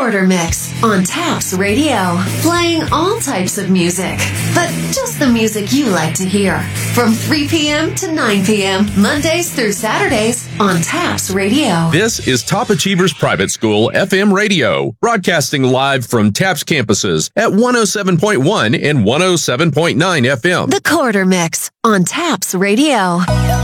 Quarter Mix on Taps Radio. Playing all types of music, but just the music you like to hear. From 3 p.m. to 9 p.m., Mondays through Saturdays on Taps Radio. This is Top Achievers Private School FM Radio, broadcasting live from Taps campuses at 107.1 and 107.9 FM. The Quarter Mix on Taps Radio.